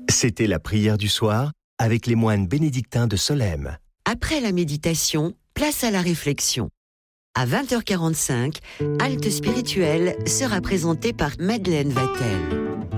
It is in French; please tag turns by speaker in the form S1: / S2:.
S1: C'était la prière du soir avec les moines bénédictins de Solesmes.
S2: Après la méditation, place à la réflexion. À 20h45, Halte spirituelle sera présentée par Madeleine Vatel.